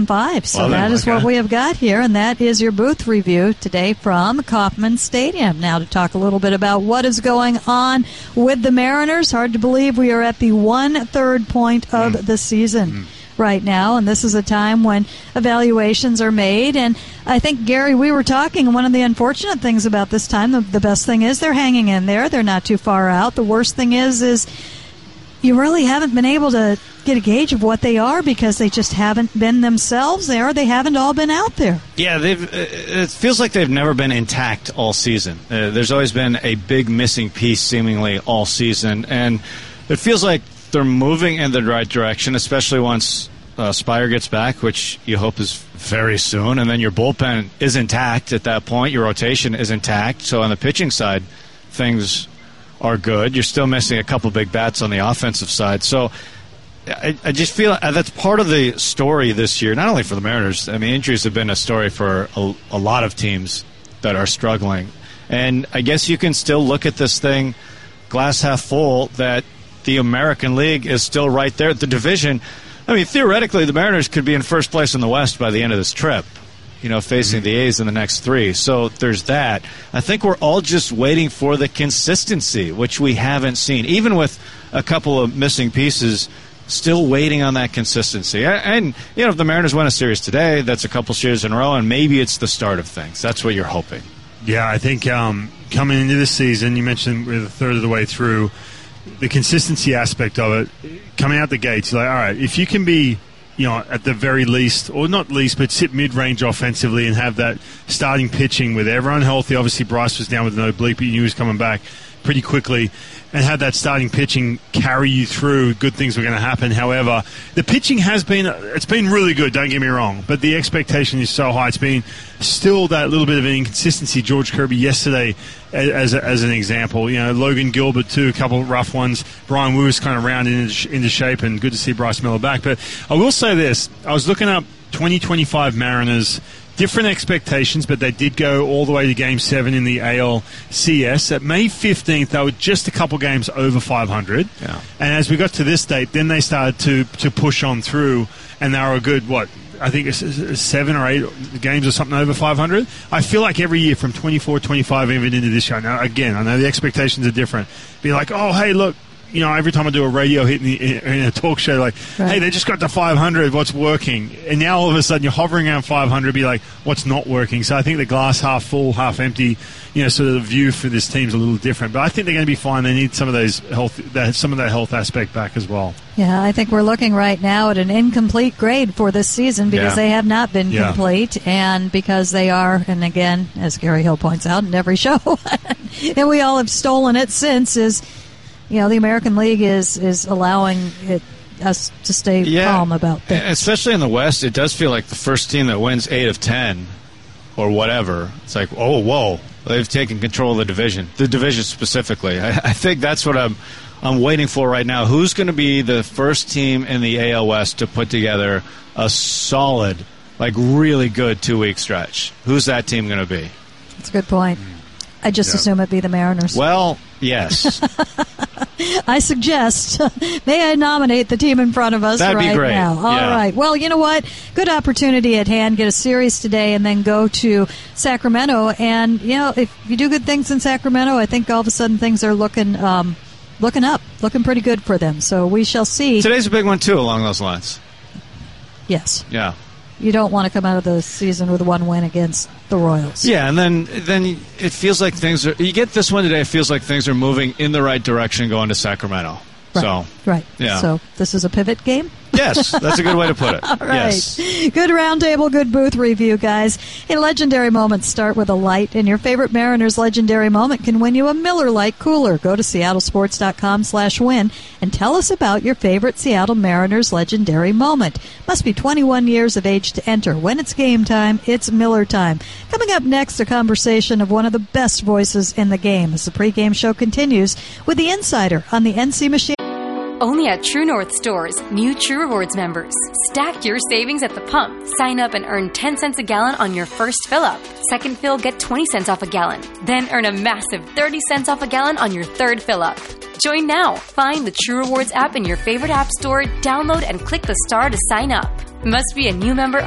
5. So that is what we have got here, and that is your booth review today from Kauffman Stadium. Now to talk a little bit about what is going on with the Mariners. Hard to believe we are at the 1/3 point of the season right now, and this is a time when evaluations are made. And I think, Gary, we were talking, and one of the unfortunate things about this time, the best thing is they're hanging in there. They're not too far out. The worst thing is you really haven't been able to get a gauge of what they are because they just haven't been themselves there. They haven't all been out there. Yeah, it feels like they've never been intact all season. There's always been a big missing piece seemingly all season, and it feels like they're moving in the right direction, especially once Spire gets back, which you hope is very soon, and then your bullpen is intact at that point. Your rotation is intact. So on the pitching side, things are good. You're still missing a couple big bats on the offensive side. So I just feel that's part of the story this year, not only for the Mariners. I mean, injuries have been a story for a lot of teams that are struggling. And I guess you can still look at this thing glass half full, that the American League is still right there. The division, I mean, theoretically, the Mariners could be in first place in the West by the end of this trip, facing the A's in the next 3. So there's that. I think we're all just waiting for the consistency, which we haven't seen. Even with a couple of missing pieces, still waiting on that consistency. And, if the Mariners win a series today, that's a couple series in a row, and maybe it's the start of things. That's what you're hoping. Yeah, I think coming into this season, you mentioned we're a third of the way through, the consistency aspect of it, coming out the gates, you're like, all right, if you can be, at the very least, or not least, but sit mid-range offensively and have that starting pitching with everyone healthy. Obviously, Bryce was down with no bleep, but you knew he was coming back pretty quickly, and have that starting pitching carry you through. Good things were going to happen. However, the pitching it's been really good, don't get me wrong, but the expectation is so high. It's been still that little bit of an inconsistency. George Kirby yesterday, as an example, Logan Gilbert too, a couple of rough ones. Brian Wu was kind of rounded into shape, and good to see Bryce Miller back. But I will say this, I was looking up 2025 Mariners, different expectations, but they did go all the way to Game 7 in the ALCS. At May 15th, they were just a couple games over 500. Yeah. And as we got to this date, then they started to push on through, and they were a good, I think it's 7 or 8 games or something over 500. I feel like every year from 24, 25, even into this year. Now, again, I know the expectations are different. Be like, oh, hey, look, every time I do a radio hit in a talk show, like, hey, they just got to 500, what's working? And now all of a sudden you're hovering around 500, be like, what's not working? So I think the glass half full, half empty, sort of the view for this team's a little different. But I think they're going to be fine. They need some of that health aspect back as well. Yeah, I think we're looking right now at an incomplete grade for this season because they have not been complete, and because they are, and again, as Gary Hill points out in every show, and we all have stolen it since, is the American League is allowing us to stay calm about things. Especially in the West, it does feel like the first team that wins 8 of 10 or whatever, it's like, oh, whoa, they've taken control of the division specifically. I think that's what I'm waiting for right now. Who's going to be the first team in the AL West to put together a solid, really good 2-week stretch? Who's that team going to be? That's a good point. I just assume it'd be the Mariners. Well, yes. I suggest, may I nominate the team in front of us That'd right be great. now? All right. Well, you know what? Good opportunity at hand. Get a series today and then go to Sacramento. And, if you do good things in Sacramento, I think all of a sudden things are looking up, looking pretty good for them. So we shall see. Today's a big one, too, along those lines. Yes. Yeah. You don't want to come out of the season with 1 win against the Royals. Yeah, and then it feels like things are... You get this one today, it feels like things are moving in the right direction going to Sacramento. Right. Right. Yeah. So this is a pivot game? Yes, that's a good way to put it. All right. Yes. Good roundtable, good booth review, guys. Hey, legendary moments start with a light, and your favorite Mariners legendary moment can win you a Miller Lite cooler. Go to seattlesports.com/win and tell us about your favorite Seattle Mariners legendary moment. Must be 21 years of age to enter. When it's game time, it's Miller time. Coming up next, a conversation of one of the best voices in the game as the pregame show continues with the Insider on the NC Machine. Only at True North stores, new True Rewards members. Stack your savings at the pump. Sign up and earn 10 cents a gallon on your first fill-up. Second fill, get 20 cents off a gallon. Then earn a massive 30 cents off a gallon on your third fill-up. Join now. Find the True Rewards app in your favorite app store, download and click the star to sign up. Must be a new member